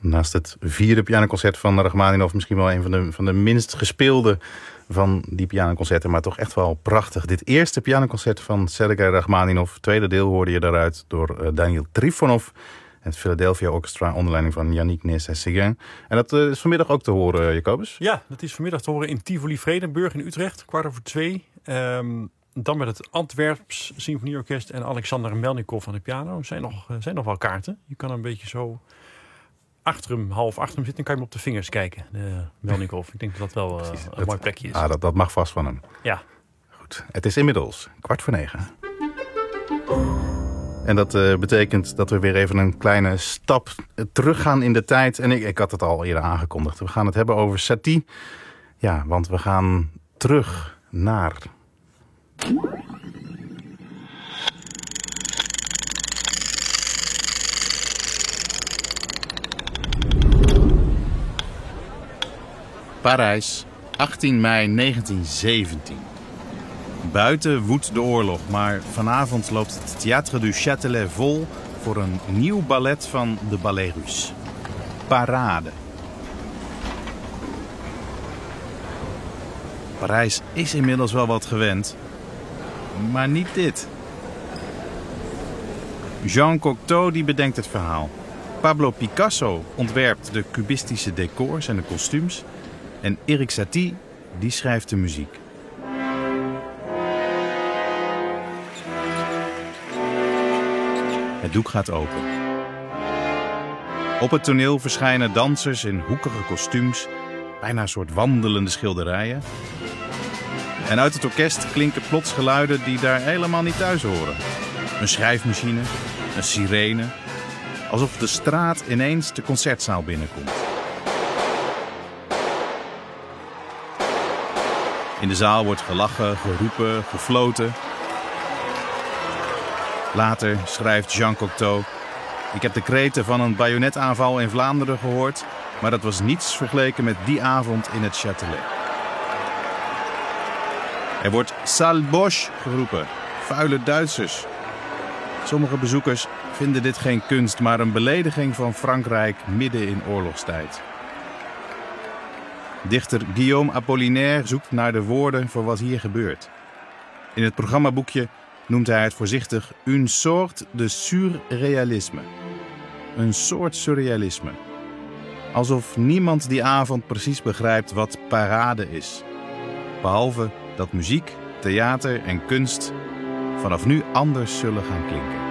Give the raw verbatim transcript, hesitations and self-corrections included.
Naast het vierde pianoconcert van Rachmaninov misschien wel een van de, van de minst gespeelde van die pianoconcerten, maar toch echt wel prachtig. Dit eerste pianoconcert van Sergei Rachmaninov, tweede deel hoorde je daaruit door uh, Daniel Trifonov, het Philadelphia Orchestra onder leiding van Yannick Nézet-Séguin. En dat uh, is vanmiddag ook te horen, Jacobus? Ja, dat is vanmiddag te horen in Tivoli Vredenburg in Utrecht, kwart over twee. Um, dan met het Antwerps Symfonieorkest en Alexander Melnikov aan de piano. Er zijn nog, uh, zijn nog wel kaarten. Je kan een beetje zo achter hem, half achter hem zitten, kan je hem op de vingers kijken. De Melnikov. Ik denk dat dat wel uh, een dat, mooi plekje is. Ah, dat, dat mag vast van hem. Ja. Goed. Het is inmiddels kwart voor negen. En dat uh, betekent dat we weer even een kleine stap teruggaan in de tijd. En ik, ik had het al eerder aangekondigd. We gaan het hebben over Satie. Ja, want we gaan terug naar Parijs, achttien mei negentien zeventien. Buiten woedt de oorlog, maar vanavond loopt het Théâtre du Châtelet vol voor een nieuw ballet van de Ballet Russe. Parade. Parijs is inmiddels wel wat gewend, maar niet dit. Jean Cocteau die bedenkt het verhaal. Pablo Picasso ontwerpt de cubistische decors en de kostuums. En Erik Satie die schrijft de muziek. Het doek gaat open. Op het toneel verschijnen dansers in hoekige kostuums, bijna een soort wandelende schilderijen. En uit het orkest klinken plots geluiden die daar helemaal niet thuis horen. Een schrijfmachine, een sirene, alsof de straat ineens de concertzaal binnenkomt. In de zaal wordt gelachen, geroepen, gefloten. Later schrijft Jean Cocteau: ik heb de kreten van een bajonetaanval in Vlaanderen gehoord, maar dat was niets vergeleken met die avond in het Châtelet. Er wordt Sale Bosch geroepen, vuile Duitsers. Sommige bezoekers vinden dit geen kunst, maar een belediging van Frankrijk midden in oorlogstijd. Dichter Guillaume Apollinaire zoekt naar de woorden voor wat hier gebeurt. In het programmaboekje noemt hij het voorzichtig une sorte de surrealisme. Een soort surrealisme. Alsof niemand die avond precies begrijpt wat parade is. Behalve dat muziek, theater en kunst vanaf nu anders zullen gaan klinken.